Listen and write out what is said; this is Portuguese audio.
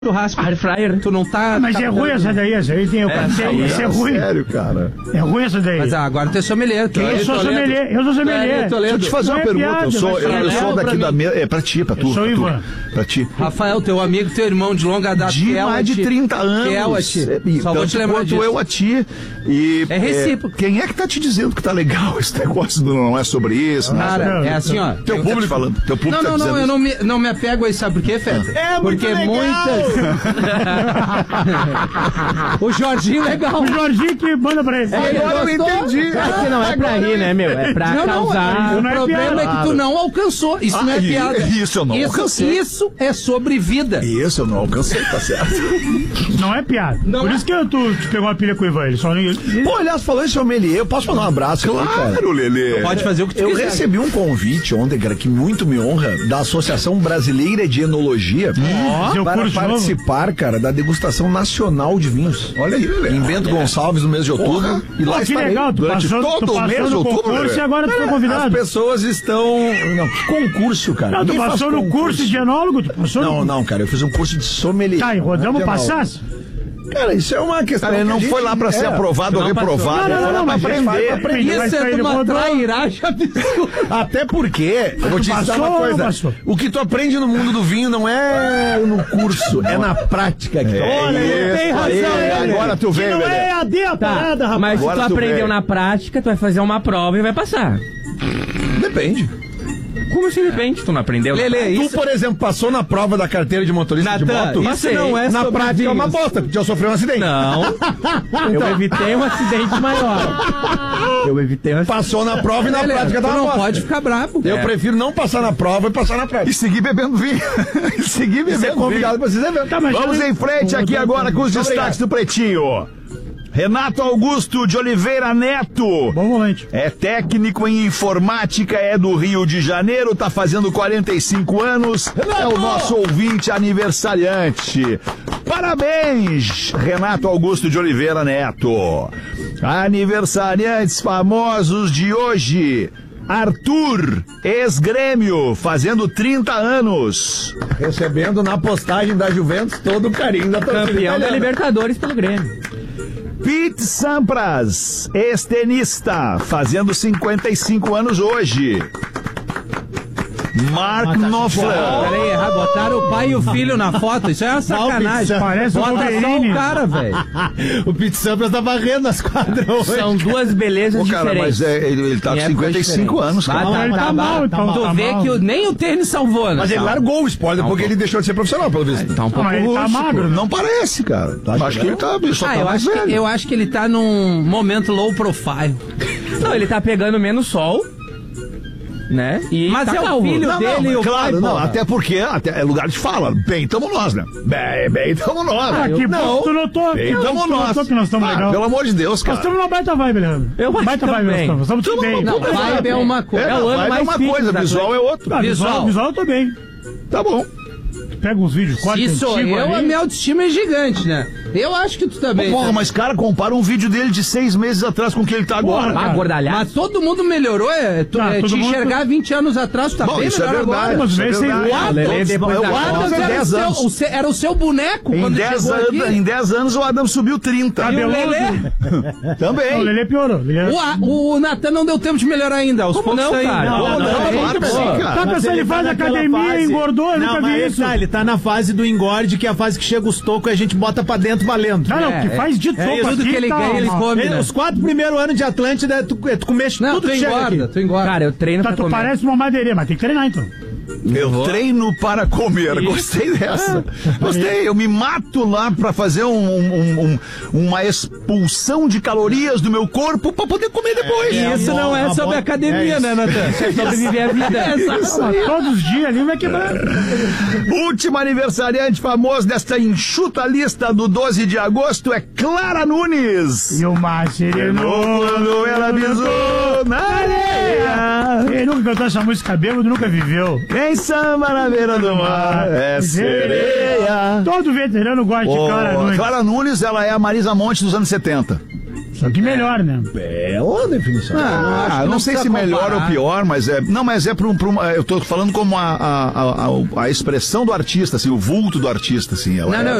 churrasco, air fryer, tu não tá... Mas é ruim essa daí tem o isso é ruim. Sério, cara. É ruim essa daí. Mas agora tu é sommelier. Eu sou sommelier. Deixa eu te fazer uma pergunta. Eu sou daqui da mesa. É pra ti, pra tu. Eu sou Ivan. Pra ti. Rafael, teu amigo, teu irmão de longa data. De mais de 30 anos. Só vou te lembrar disso. Eu a ti. E é recíproco. Quem é que tá te dizendo que tá legal esse negócio do não é sobre isso? Cara, é assim, ó. Teu público falando. Teu público tá dizendo. Não, eu não me apego aí, sabe por quê, Feta? Porque muitas... O Jorginho legal. O Jorginho que manda pra ele. Agora eu entendi. É que não é pra rir, né, meu? É pra causar. O problema é que tu não alcançou. Isso não é piada. Isso eu não alcancei. Isso é sobre vida. Isso eu não alcancei, tá certo. Não é piada. Por isso que tu pegou uma pilha com o Ivan. Ele só... Pô, aliás, falando em sommelier, eu posso mandar um abraço? Claro, Lelê. Pode fazer o que tu quiser. Eu recebi um convite ontem, cara, que muito me honra, da Associação Brasileira de Enologia para participar, cara, da degustação nacional de vinhos. Olha aí, Lelê. Em Bento Gonçalves, no mês de outubro. E lá que legal, tu durante passou, todo o mês de outubro. E agora tu foi convidado. As pessoas estão... Não, que concurso, cara. Não, tu passou no curso de enólogo? Não, cara, eu fiz um curso de sommelier. Tá, e rodamos passasse? Cara, isso é uma questão. Cara, ele não foi lá pra ser aprovado ou reprovado. Não, pra aprender. Isso é de uma trairagem absurda. Até porque, eu vou te dizer uma coisa. O que tu aprende no mundo do vinho não é no curso, é na prática. Olha, ele tem razão. Agora tu vê, não é a parada, rapaz. Mas se tu aprendeu na prática, tu vai fazer uma prova e vai passar. Depende. Como assim depende? Tu não aprendeu? Lelê, tu, por exemplo, passou na prova da carteira de motorista de moto? Isso não é na prática vinhos. É uma bosta, porque já sofreu um acidente. Não. Eu evitei um acidente maior. Passou na prova e na prática dá uma bosta. Não pode ficar bravo. Eu prefiro não passar na prova e passar na prática. E seguir bebendo vinho. E seguir bebendo convidado pra esses eventos. Vamos em frente aqui agora com os destaques do Pretinho. Renato Augusto de Oliveira Neto. Bom volante. É técnico em informática, é do Rio de Janeiro, tá fazendo 45 anos. Renato! É o nosso ouvinte aniversariante. Parabéns, Renato Augusto de Oliveira Neto. Aniversariantes famosos de hoje. Arthur, ex-Grêmio, fazendo 30 anos. Recebendo na postagem da Juventus todo o carinho da torcida. Campeão da Libertadores pelo Grêmio. Pete Sampras, ex-tenista, fazendo 55 anos hoje. Mark Knopfler. Peraí, botaram o pai e o filho na foto. Isso é uma sacanagem. Parece um Bota só o cara, velho. O Pete Sampras tá varrendo as quadras hoje. São duas belezas cara, diferentes. mas ele tá com 55 anos, cara. Ele tá mal, então. Tu vê que nem o tênis salvou, né? Mas ele largou o spoiler porque ele deixou de ser profissional, pelo visto. Tá um pouco ele tá magro. Não parece, cara. Acho que ele tá só tá mais velho. Eu acho que ele tá num momento low profile. Não, ele tá pegando menos sol, né? E mas tá é calvo. o filho dele e o claro, pai, não, até porque é lugar de fala. Bem, tamo nós, né? Bem, tamo nós. Que bom, tu notou. Bem, tamo nós. Que nós estamos legal. Pelo amor de Deus, cara. Nós estamos numa baita vibe, Leandro. Eu acho baita também. vibe, nós estamos bem. Não, vibe é uma coisa. É o ano mais uma fitness coisa, da visual coisa. é outro. Visual eu tô bem. Tá bom. Pega uns vídeos, corte Se sou antigo eu, ali. a minha autoestima é gigante, né? Eu acho que tu também. Porra, mas cara, compara um vídeo dele de 6 meses atrás com o que ele tá agora. Porra, Gordalhado. Mas todo mundo melhorou, todo te mundo- enxergar 20 anos atrás, tu tá Bom, bem isso é melhor verdade. agora. Mas vê se verdade. o Lelê depois Eu da O acho Adams que era, 10 anos. era o seu boneco Em quando 10 chegou aqui. em 10 anos o Adam subiu 30. E o Cabeludo. Lelê? Também. O Lelê piorou. O Natan não deu tempo de melhorar ainda. Aos poucos não, tá aí. cara? Não, claro que sim, cara. Tá pensando, ele faz academia, engordou, eu nunca vi isso. Ele tá na fase do engorde, que é a fase que chega os tocos e a gente bota pra dentro valendo. Não, que faz de topo isso, tudo aqui, que ele tá, ganha, ele come, né? Os 4 primeiros anos de Atlântida, tu comer Não, tudo tu que chega engorda, aqui. tu engorda. Cara, eu treino pra Tu comer. parece uma madeirinha, mas tem que treinar então. Eu treino para comer. Gostei dessa. Gostei. Eu me mato lá pra fazer uma expulsão de calorias do meu corpo pra poder comer depois. Isso não é sobre academia, né, Natan? É sobre viver a vida. Todos os dias ali vai quebrar. Último aniversariante famoso desta enxuta lista do 12 de agosto é Clara Nunes. E o mar sereno. Quando ela pisou na areia. Ele nunca cantou essa música bêbado, nunca viveu. Quem samba na beira do mar é sereia. Todo veterano gosta de Clara Nunes. Clara Nunes, ela é a Marisa Monte dos anos 70. Só que melhor, né? Bela definição. acho que Não sei se precisa melhor comparar. ou pior, mas é. Não, mas é eu tô falando como a expressão do artista, assim, o vulto do artista, assim. Não,